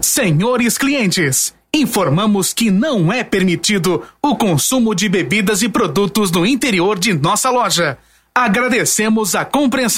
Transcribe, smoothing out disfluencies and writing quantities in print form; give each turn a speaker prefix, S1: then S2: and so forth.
S1: Senhores clientes, informamos que não é permitido o consumo de bebidas e produtos no interior de nossa loja. Agradecemos a compreensão.